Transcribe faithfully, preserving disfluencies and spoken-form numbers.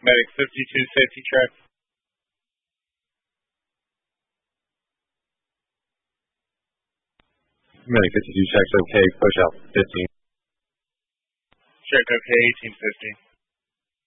Medic fifty-two, safety track. Medic fifty-two, checks okay, push out fifteen. Check okay, eighteen fifty.